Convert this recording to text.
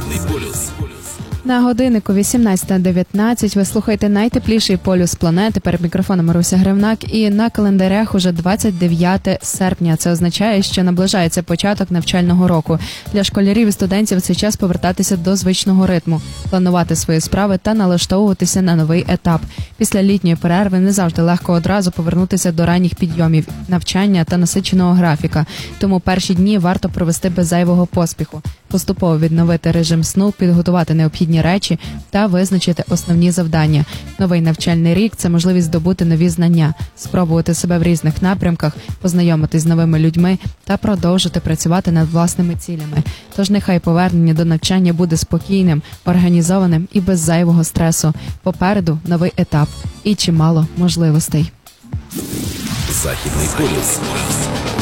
Західний полюс. На годиннику 18:19 ви слухаєте найтепліший полюс планети. Перед мікрофоном Маруся Гривнак. І на календарях уже 29 серпня. Це означає, що наближається початок навчального року. Для школярів і студентів це час повертатися до звичного ритму, планувати свої справи та налаштовуватися на новий етап. Після літньої перерви не завжди легко одразу повернутися до ранніх підйомів, навчання та насиченого графіка. Тому перші дні варто провести без зайвого поспіху. Поступово відновити режим сну, підготувати необхідні речі та визначити основні завдання. Новий навчальний рік – це можливість здобути нові знання, спробувати себе в різних напрямках, познайомитись з новими людьми та продовжити працювати над власними цілями. Тож нехай повернення до навчання буде спокійним, організованим і без зайвого стресу. Попереду новий етап і чимало можливостей. Західний полюс.